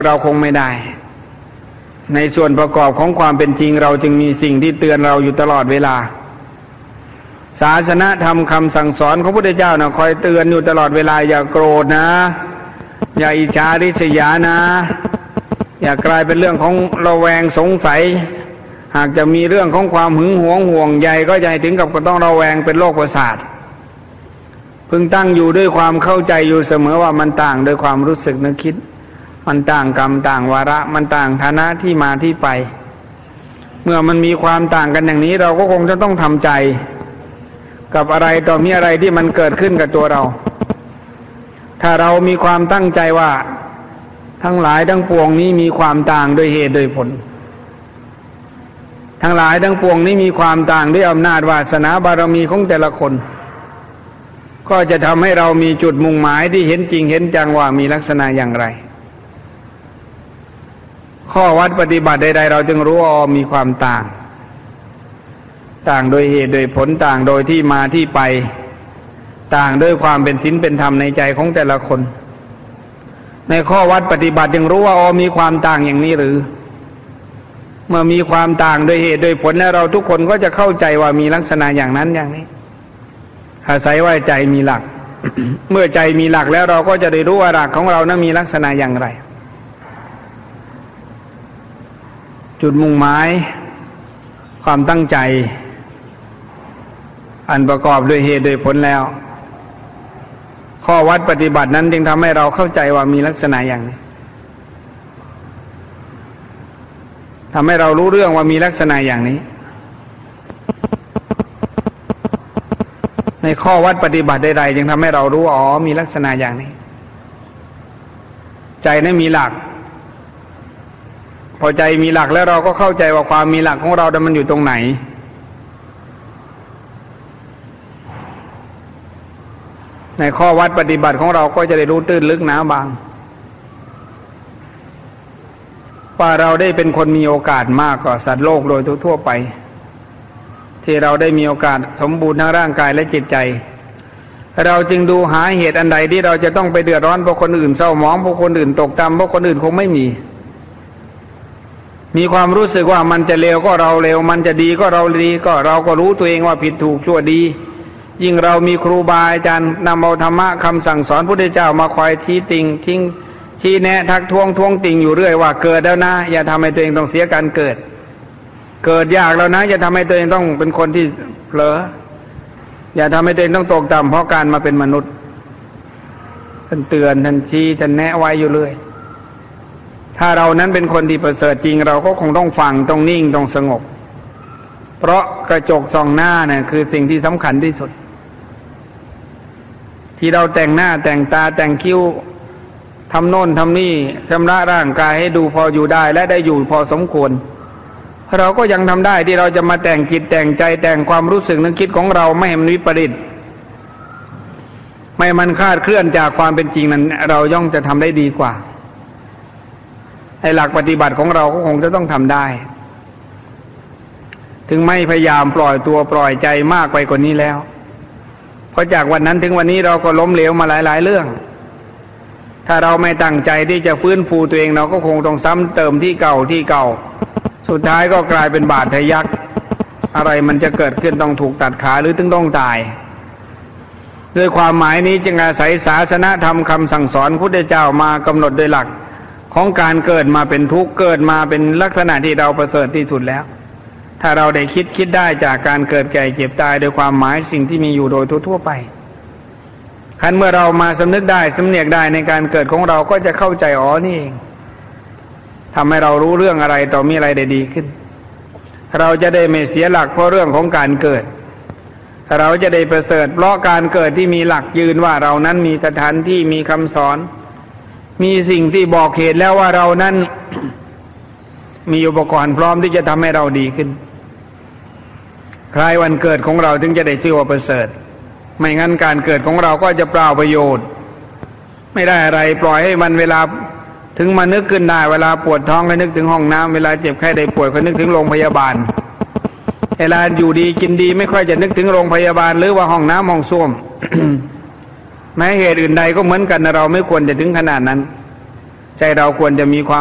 เราคงไม่ได้ในส่วนประกอบของความเป็นจริงเราจึงมีสิ่งที่เตือนเราอยู่ตลอดเวลาศาสนธรรมคำสั่งสอนของพระพุทธเจ้าคอยเตือนอยู่ตลอดเวลาอย่าโกรธนะอย่าอิจฉาริษยานะอย่ากลายเป็นเรื่องของระแวงสงสัยหากจะมีเรื่องของความหึงหวงห่วงใยก็อย่าถึงกับต้องระแวงเป็นโรคประสาทพึงตั้งอยู่ด้วยความเข้าใจอยู่เสมอว่ามันต่างโดยความรู้สึกนึกคิดมันต่างกรรมต่างวาระมันต่างฐานะที่มาที่ไปเมื่อมันมีความต่างกันอย่างนี้เราก็คงจะต้องทำใจกับอะไรต่อมีอะไรที่มันเกิดขึ้นกับตัวเราถ้าเรามีความตั้งใจว่าทั้งหลายทั้งปวงนี้มีความต่างโดยเหตุโดยผลทั้งหลายทั้งปวงนี้มีความต่างด้วยอำนาจวาสนาบารมีของแต่ละคนก็จะทำให้เรามีจุดมุ่งหมายที่เห็นจริงเห็นจังว่ามีลักษณะอย่างไรข้อวัดปฏิบัติใดๆเราจึงรู้ว่ามีความต่างโดยเหตุโดยผลต่างโดยที่มาที่ไปต่างด้วยความเป็นศีลเป็นธรรมในใจของแต่ละคนในข้อวัดปฏิบัติจึงรู้ว่ามีความต่างอย่างนี้หรือเมื่อมีความต่างโดยเหตุโดยผลแล้วเราทุกคนก็จะเข้าใจว่ามีลักษณะอย่างนั้นอย่างนี้อาศัยว่าใจมีหลัก เมื่อใจมีหลักแล้วเราก็จะได้รู้ว่าหลักของเรานั้นมีลักษณะอย่างไรจุดมุ่งหมายความตั้งใจอันประกอบด้วยเหตุด้วยผลแล้วข้อวัดปฏิบัตินั้นจึงทำให้เราเข้าใจว่ามีลักษณะอย่างนี้ทำให้เรารู้เรื่องว่ามีลักษณะอย่างนี้ในข้อวัดปฏิบัติใดๆจึงทำให้เรารู้มีลักษณะอย่างนี้ใจนั้นมีหลักพอใจมีหลักแล้วเราก็เข้าใจว่าความมีหลักของเรามันอยู่ตรงไหนในข้อวัดปฏิบัติของเราก็จะได้รู้ตื้นลึกหนาบางว่าเราได้เป็นคนมีโอกาสมากกว่าสัตว์โลกโดยทั่วไปที่เราได้มีโอกาสสมบูรณ์ทั้งร่างกายและจิตใจเราจึงดูหาเหตุอันใดที่เราจะต้องไปเดือดร้อนเพราะคนอื่นเศร้าหมองเพราะคนอื่นตกต่ำเพราะคนอื่นคงไม่มีความรู้สึกว่ามันจะเลวก็เราเลวมันจะดีก็เราดีก็เราก็รู้ตัวเองว่าผิดถูกชั่วดียิ่งเรามีครูบาอาจารย์นำเอาธรรมะคำสั่งสอนพุทธเจ้ามาคอยชี้แนะทักท้วงติงอยู่เรื่อยว่าเกิดแล้วนะอย่าทำให้ตัวเองต้องเสียการเกิดยากแล้วนะอย่าทำให้ตัวเองต้องเป็นคนที่เผลออย่าทำให้ตัวเองต้องตกต่ำเพราะการมาเป็นมนุษย์ท่านเตือนท่านชี้ท่านแนะไว้อยู่เรื่อยถ้าเรานั้นเป็นคนที่ประเสริฐจริงเราก็คงต้องฟังต้องนิ่งต้องสงบเพราะกระจกส่องหน้าเนี่ยคือสิ่งที่สำคัญที่สุดที่เราแต่งหน้าแต่งตาแต่งคิ้วทำโน่นทำนี่ชำระร่างกายให้ดูพออยู่ได้และได้อยู่พอสมควรเราก็ยังทำได้ที่เราจะมาแต่งจิตแต่งใจแต่งความรู้สึกนึกคิดของเราไม่ให้มันวิปริตไม่มันคลาดเคลื่อนจากความเป็นจริงนั้นเราย่อมจะทำได้ดีกว่าไอ้หลักปฏิบัติของเราก็คงจะต้องทำได้ถึงไม่พยายามปล่อยตัวปล่อยใจมากไปกว่านี้แล้วเพราะจากวันนั้นถึงวันนี้เราก็ล้มเหลวมาหลายๆเรื่องถ้าเราไม่ตั้งใจที่จะฟื้นฟูตัวเองเราก็คงต้องซ้ำเติมที่เก่าสุดท้ายก็กลายเป็นบาดทะยักอะไรมันจะเกิดขึ้นต้องถูกตัดขาหรือต้องตายด้วยความหมายนี้จึงอาศัยศาสนธรรมคำสั่งสอนพุทธเจ้ามากำหนดโดยหลักของการเกิดมาเป็นทุกข์เกิดมาเป็นลักษณะที่เราประเสริฐที่สุดแล้วถ้าเราได้คิดได้จากการเกิดแก่เจ็บตายโดยความหมายสิ่งที่มีอยู่โดยทั่วไปคันเมื่อเรามาสำนึกได้สำเนียกได้ในการเกิดของเราก็จะเข้าใจนี่เองทำให้เรารู้เรื่องอะไรต่อมีอะไรได้ดีขึ้นเราจะได้ไม่เสียหลักเพราะเรื่องของการเกิดเราจะได้ประเสริฐเพราะการเกิดที่มีหลักยืนว่าเรานั้นมีสถานที่มีคำสอนมีสิ่งที่บอกเหตุแล้วว่าเรานั้น มีอุปกรณ์พร้อมที่จะทำให้เราดีขึ้นคล้ายวันเกิดของเราถึงจะได้ชื่อว่าประเสริฐไม่งั้นการเกิดของเราก็จะเปล่าประโยชน์ไม่ได้อะไรปล่อยให้มันเวลาถึงมานึกขึ้นได้เวลาปวดท้องก็นึกถึงห้องน้ำเวลาเจ็บไข้ได้ป่วยก็นึกถึงโรงพยาบาลเวลาอยู่ดีกินดีไม่ค่อยจะนึกถึงโรงพยาบาลหรือว่าห้องน้ำห้องส้วม แม้เหตุอื่นใดก็เหมือนกันเราไม่ควรจะถึงขนาดนั้นใจเราควรจะมีความ